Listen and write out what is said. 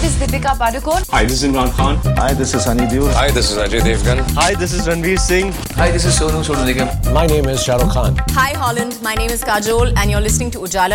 this is Deepika Padukone. Hi, this is Imran Khan. Hi, this is Sunny Deol. Hi, this is Ajay Devgan. Hi, this is Ranveer Singh. Hi, this is Sonu Nigam. My name is Shah Rukh Khan. Hi Holland, my name is Kajol and you're listening to Ujala.